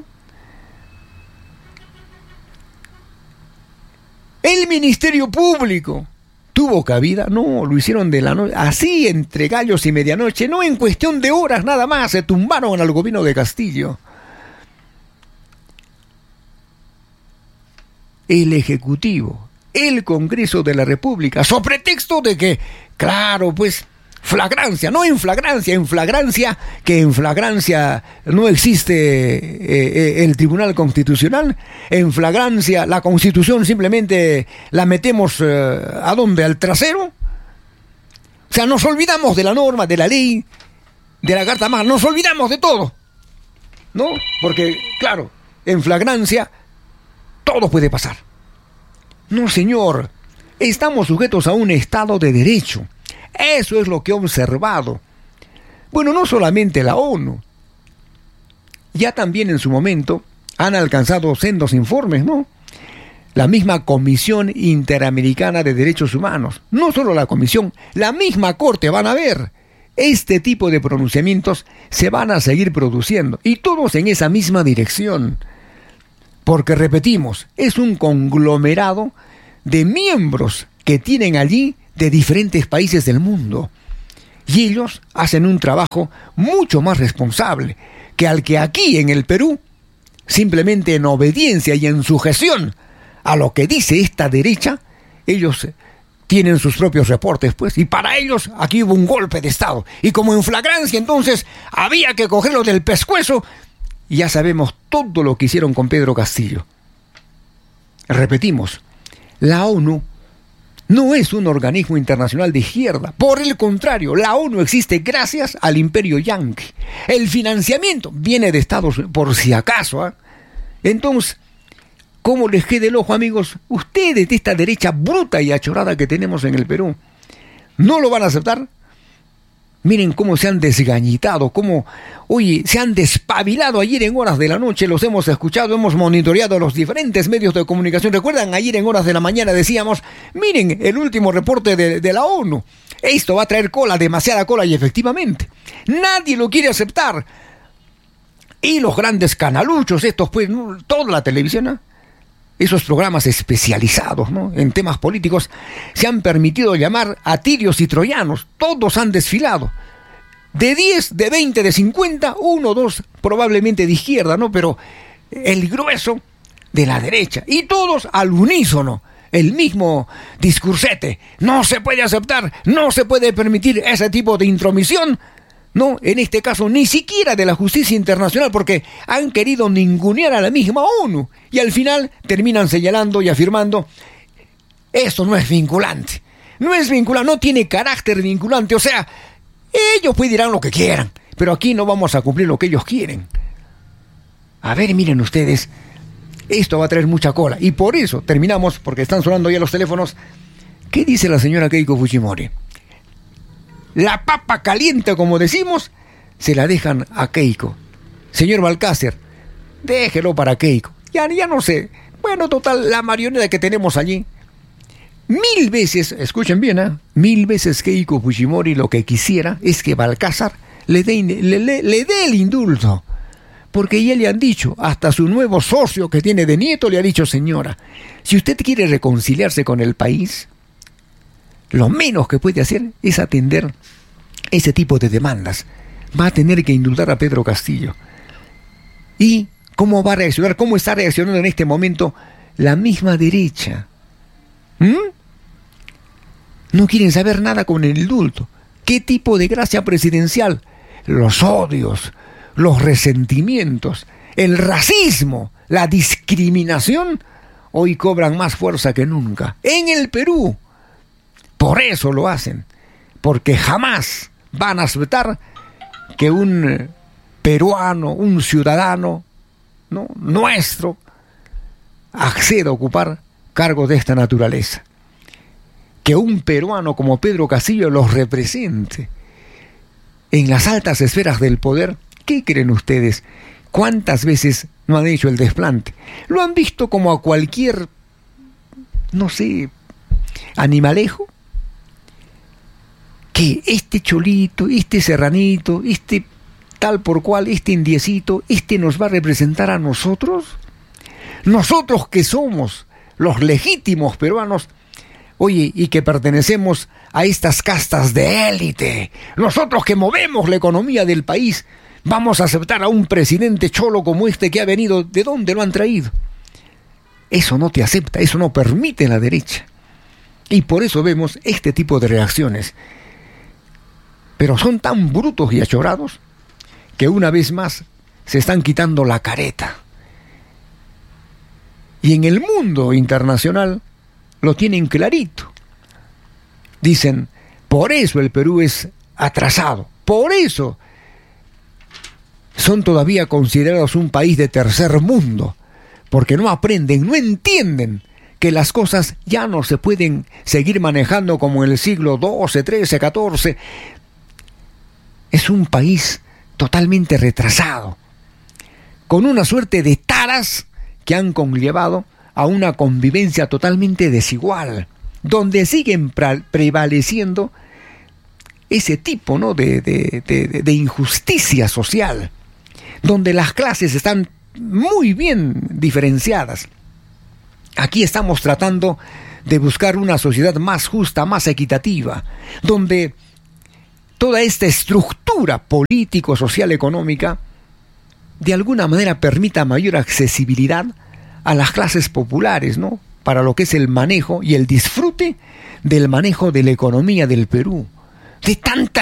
el Ministerio Público. ¿Tuvo cabida? No, lo hicieron de la noche, así entre gallos y medianoche, no en cuestión de horas nada más, se tumbaron al gobierno de Castillo. El Ejecutivo, el Congreso de la República, sobre pretexto de que, claro, pues, flagrancia, no en flagrancia, en flagrancia, que en flagrancia no existe eh, eh, el Tribunal Constitucional, en flagrancia la Constitución simplemente la metemos, eh, ¿a dónde? ¿Al trasero? O sea, nos olvidamos de la norma, de la ley, de la Carta Magna, nos olvidamos de todo, ¿no? Porque, claro, en flagrancia todo puede pasar. No, señor, estamos sujetos a un Estado de Derecho. Eso es lo que he observado. Bueno, no solamente la ONU. Ya también en su momento han alcanzado sendos informes, ¿no? La misma Comisión Interamericana de Derechos Humanos. No solo la Comisión, la misma Corte van a ver. Este tipo de pronunciamientos se van a seguir produciendo. Y todos en esa misma dirección. Porque, repetimos, es un conglomerado de miembros que tienen allí de diferentes países del mundo. Y ellos hacen un trabajo mucho más responsable que al que aquí en el Perú, simplemente en obediencia y en sujeción a lo que dice esta derecha, ellos tienen sus propios reportes, pues, y para ellos aquí hubo un golpe de Estado. Y como en flagrancia, entonces, había que cogerlo del pescuezo, y ya sabemos todo lo que hicieron con Pedro Castillo. Repetimos, la ONU no es un organismo internacional de izquierda. Por el contrario, la ONU existe gracias al imperio yanqui. El financiamiento viene de Estados Unidos, por si acaso. ¿eh? Entonces, ¿cómo les quede el ojo, amigos? Ustedes de esta derecha bruta y achorada que tenemos en el Perú, ¿no lo van a aceptar? Miren cómo se han desgañitado, cómo, oye, se han despabilado ayer en horas de la noche, los hemos escuchado, hemos monitoreado los diferentes medios de comunicación. ¿Recuerdan? Ayer en horas de la mañana decíamos, miren, el último reporte de, de la ONU, esto va a traer cola, demasiada cola, y efectivamente, nadie lo quiere aceptar. Y los grandes canaluchos, estos pues, toda la televisión, ¿eh? Esos programas especializados, ¿no?, en temas políticos, se han permitido llamar a tirios y troyanos. Todos han desfilado. De diez, de veinte, de cincuenta, uno o dos probablemente de izquierda, ¿no? Pero el grueso de la derecha. Y todos al unísono. El mismo discursete. No se puede aceptar, no se puede permitir ese tipo de intromisión. No, en este caso ni siquiera de la justicia internacional, porque han querido ningunear a la misma ONU y al final terminan señalando y afirmando, esto no es vinculante, no es vinculante, no tiene carácter vinculante, o sea, ellos pues dirán lo que quieran, pero aquí no vamos a cumplir lo que ellos quieren. A ver, miren ustedes, esto va a traer mucha cola y por eso terminamos, porque están sonando ya los teléfonos. ¿Qué dice la señora Keiko Fujimori? La papa caliente, como decimos, se la dejan a Keiko. Señor Balcácer, déjelo para Keiko. Ya, ya no sé. Bueno, total, la marioneta que tenemos allí. Mil veces, escuchen bien, ¿eh? Mil veces Keiko Fujimori lo que quisiera es que Balcázar le dé, le, le, le dé el indulto. Porque ya le han dicho, hasta su nuevo socio que tiene de nieto le ha dicho, señora, si usted quiere reconciliarse con el país, lo menos que puede hacer es atender ese tipo de demandas. Va a tener que indultar a Pedro Castillo. ¿Y cómo va a reaccionar? ¿Cómo está reaccionando en este momento la misma derecha? ¿Mm? No quieren saber nada con el indulto. ¿Qué tipo de gracia presidencial? Los odios, los resentimientos, el racismo, la discriminación, hoy cobran más fuerza que nunca. En el Perú. Por eso lo hacen, porque jamás van a aceptar que un peruano, un ciudadano, ¿no?, nuestro, acceda a ocupar cargos de esta naturaleza. Que un peruano como Pedro Castillo los represente en las altas esferas del poder. ¿Qué creen ustedes? ¿Cuántas veces no han hecho el desplante? Lo han visto como a cualquier, no sé, animalejo. Que este cholito, este serranito, este tal por cual, este indiecito, este nos va a representar a nosotros. Nosotros que somos los legítimos peruanos, oye, y que pertenecemos a estas castas de élite, nosotros que movemos la economía del país, vamos a aceptar a un presidente cholo como este que ha venido, ¿de dónde lo han traído? Eso no te acepta, eso no permite la derecha. Y por eso vemos este tipo de reacciones. Pero son tan brutos y achorados que una vez más se están quitando la careta. Y en el mundo internacional lo tienen clarito. Dicen, por eso el Perú es atrasado, por eso son todavía considerados un país de tercer mundo, porque no aprenden, no entienden que las cosas ya no se pueden seguir manejando como en el siglo doce, trece, catorce. Es un país totalmente retrasado, con una suerte de taras que han conllevado a una convivencia totalmente desigual, donde siguen pre- prevaleciendo ese tipo, ¿no?, de, de, de, de injusticia social, donde las clases están muy bien diferenciadas. Aquí estamos tratando de buscar una sociedad más justa, más equitativa, donde toda esta estructura político, social, económica, de alguna manera permita mayor accesibilidad a las clases populares, ¿no?, para lo que es el manejo y el disfrute del manejo de la economía del Perú, de tanta